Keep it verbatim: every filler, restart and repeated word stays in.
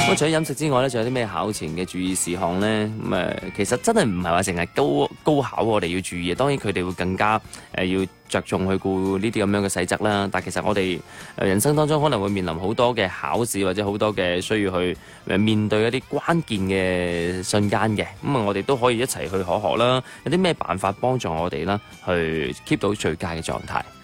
咁除咗飲食之外咧，仲有啲咩考前嘅注意事項咧？咁誒，其實真係唔係話淨係高高考我哋要注意，當然佢哋會更加誒、呃、要着重去顧呢啲咁樣嘅細則啦。但係其實我哋人生當中可能會面臨好多嘅考試，或者好多嘅需要去誒面對一啲關鍵嘅瞬間嘅。咁啊，我哋都可以一齊去學學啦。有啲咩辦法幫助我哋啦，去 keep 到最佳嘅狀態？